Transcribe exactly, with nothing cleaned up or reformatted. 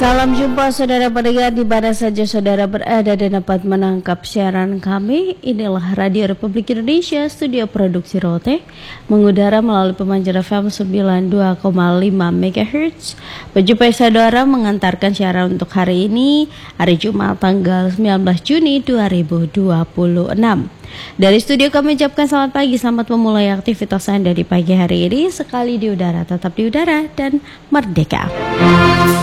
Salam jumpa saudara pendengar di mana saja saudara berada dan dapat menangkap siaran kami. Inilah Radio Republik Indonesia, studio produksi Rote, mengudara melalui pemancar F M sembilan puluh dua koma lima megahertz. Berjumpa saudara mengantarkan siaran untuk hari ini, hari Jumat tanggal sembilan belas Juni dua ribu dua puluh enam. Dari studio kami ucapkan selamat pagi, selamat memulai aktivitas Anda di pagi hari ini. Sekali di udara, tetap di udara dan merdeka.